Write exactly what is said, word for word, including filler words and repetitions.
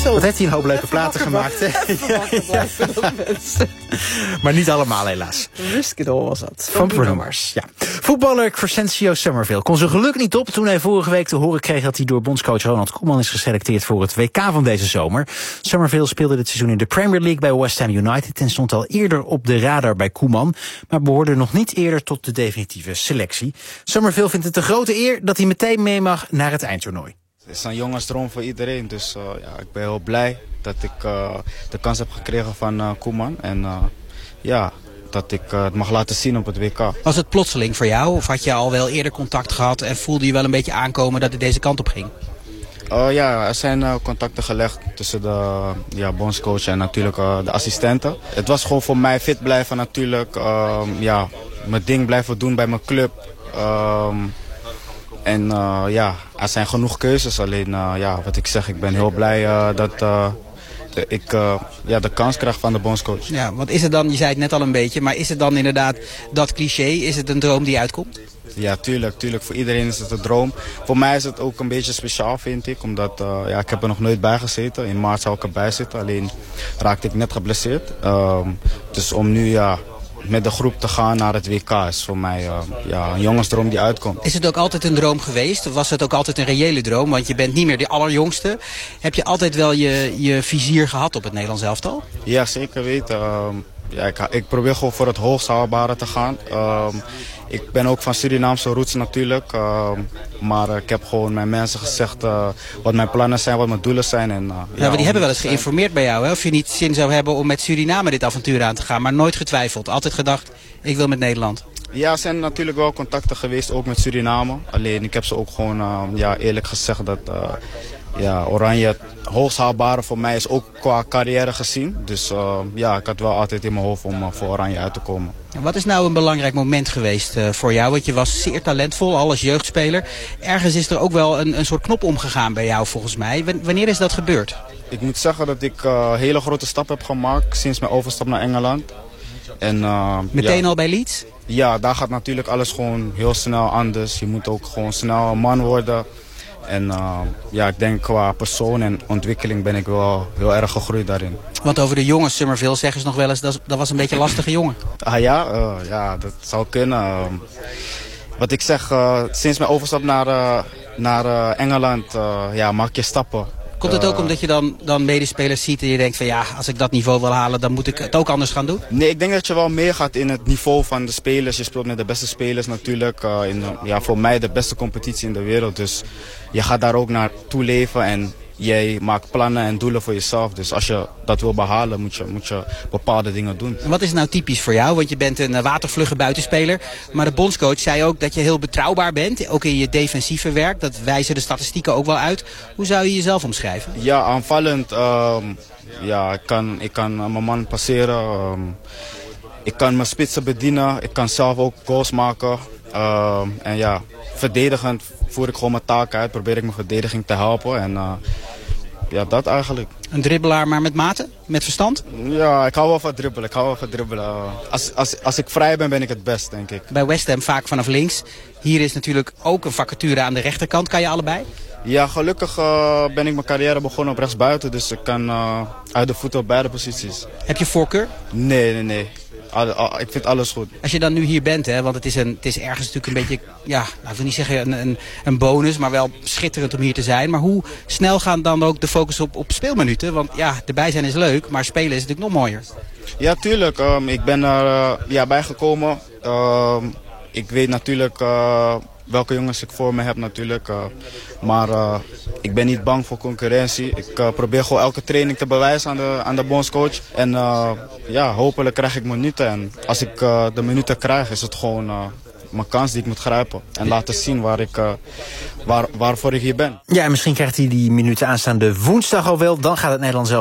Zo. Wat heeft hij een hoop leuke Even platen wakker gemaakt, hè? Even wakker blijven, dat mensen. Maar niet allemaal, helaas. Risk it all was dat. Van Bruno Mars. Ja. Voetballer Crescencio Summerville kon zijn geluk niet op toen hij vorige week te horen kreeg dat hij door bondscoach Ronald Koeman is geselecteerd voor het W K van deze zomer. Summerville speelde dit seizoen in de Premier League bij West Ham United en stond al eerder op de radar bij Koeman, maar behoorde nog niet eerder tot de definitieve selectie. Summerville vindt het een grote eer dat hij meteen mee mag naar het eindtoernooi. Het is een jongensdroom voor iedereen, dus uh, ja, ik ben heel blij dat ik uh, de kans heb gekregen van uh, Koeman. En uh, ja, dat ik uh, het mag laten zien op het W K. Was het plotseling voor jou of had je al wel eerder contact gehad en voelde je wel een beetje aankomen dat het deze kant op ging? Uh, ja, er zijn uh, contacten gelegd tussen de ja, bondscoach en natuurlijk uh, de assistenten. Het was gewoon voor mij fit blijven natuurlijk, uh, ja, mijn ding blijven doen bij mijn club. Uh, En uh, ja, er zijn genoeg keuzes. Alleen, uh, ja, wat ik zeg, ik ben heel blij uh, dat uh, de, ik uh, ja, de kans krijg van de bondscoach. Ja, wat is het dan, je zei het net al een beetje, maar is het dan inderdaad dat cliché? Is het een droom die uitkomt? Ja, tuurlijk, tuurlijk. Voor iedereen is het een droom. Voor mij is het ook een beetje speciaal, vind ik. Omdat uh, ja, ik heb er nog nooit bij gezeten. In maart zou ik erbij zitten. Alleen raakte ik net geblesseerd. Uh, dus om nu ja, met de groep te gaan naar het W K is voor mij uh, ja, een jongensdroom die uitkomt. Is het ook altijd een droom geweest? Of was het ook altijd een reële droom? Want je bent niet meer de allerjongste. Heb je altijd wel je, je vizier gehad op het Nederlands elftal? Ja, zeker weten. Uh, ja, ik, ik probeer gewoon voor het hoogst haalbare te gaan. Uh, ik ben ook van Surinaamse roots natuurlijk. Uh, maar uh, ik heb gewoon mijn mensen gezegd uh, wat mijn plannen zijn, wat mijn doelen zijn. En, uh, ja, ja, maar die hebben wel eens geïnformeerd bij jou, hè? Of je niet zin zou hebben om met Suriname dit avontuur aan te gaan. Maar nooit getwijfeld. Altijd gedacht, ik wil met Nederland. Ja, er zijn natuurlijk wel contacten geweest, ook met Suriname. Alleen ik heb ze ook gewoon uh, ja, eerlijk gezegd dat uh, ja, Oranje het hoogst haalbare voor mij is, ook qua carrière gezien. Dus uh, ja, ik had wel altijd in mijn hoofd om uh, voor Oranje uit te komen. En wat is nou een belangrijk moment geweest uh, voor jou? Want je was zeer talentvol, al als jeugdspeler. Ergens is er ook wel een, een soort knop omgegaan bij jou volgens mij. W- wanneer is dat gebeurd? Ik moet zeggen dat ik uh, een hele grote stap heb gemaakt sinds mijn overstap naar Engeland. En, uh, Meteen ja. al bij Leeds? Ja, daar gaat natuurlijk alles gewoon heel snel anders. Je moet ook gewoon snel een man worden. En uh, ja, ik denk qua persoon en ontwikkeling ben ik wel heel erg gegroeid daarin. Want over de jongen Summerville zeggen ze nog wel eens, dat, dat was een beetje een lastige jongen. Ah ja, uh, ja dat zou kunnen. Uh, wat ik zeg, uh, sinds mijn overstap naar, uh, naar uh, Engeland uh, ja, maak je stappen. Komt het ook omdat je dan, dan medespelers ziet en je denkt van ja, als ik dat niveau wil halen, dan moet ik het ook anders gaan doen? Nee, ik denk dat je wel meegaat in het niveau van de spelers. Je speelt met de beste spelers natuurlijk. Uh, in de, ja, voor mij de beste competitie in de wereld. Dus je gaat daar ook naartoe leven en jij maakt plannen en doelen voor jezelf. Dus als je dat wil behalen, moet je, moet je bepaalde dingen doen. En wat is nou typisch voor jou? Want je bent een watervlugge buitenspeler. Maar de bondscoach zei ook dat je heel betrouwbaar bent. Ook in je defensieve werk. Dat wijzen de statistieken ook wel uit. Hoe zou je jezelf omschrijven? Ja, aanvallend. Um, ja, ik kan, ik kan mijn man passeren. Um, ik kan mijn spitsen bedienen. Ik kan zelf ook goals maken. Um, en ja, verdedigend voer ik gewoon mijn taak uit. Probeer ik mijn verdediging te helpen. En uh, ja, dat eigenlijk. Een dribbelaar, maar met mate? Met verstand? Ja, ik hou wel van dribbelen. Ik hou wel van dribbelen. Uh, als, als, als ik vrij ben, ben ik het best, denk ik. Bij West Ham vaak vanaf links. Hier is natuurlijk ook een vacature aan de rechterkant. Kan je allebei? Ja, gelukkig uh, ben ik mijn carrière begonnen op rechtsbuiten. Dus ik kan uh, uit de voeten op beide posities. Heb je voorkeur? Nee, nee, nee. Al, al, ik vind alles goed. Als je dan nu hier bent, hè, want het is, een, het is ergens natuurlijk een beetje, ja, nou, ik wil niet zeggen een, een, een bonus, maar wel schitterend om hier te zijn. Maar hoe snel gaan dan ook de focus op, op speelminuten? Want ja, erbij zijn is leuk, maar spelen is natuurlijk nog mooier. Ja, tuurlijk. Um, ik ben er uh, ja, bijgekomen. Um, ik weet natuurlijk uh, welke jongens ik voor me heb natuurlijk. Uh, maar uh, ik ben niet bang voor concurrentie. Ik uh, probeer gewoon elke training te bewijzen aan de, aan de bondscoach. En uh, ja, hopelijk krijg ik minuten. En als ik uh, de minuten krijg, is het gewoon uh, mijn kans die ik moet grijpen. En laten zien waar ik, uh, waar, waarvoor ik hier ben. Ja, en misschien krijgt hij die minuten aanstaande woensdag al wel. Dan gaat het Nederlands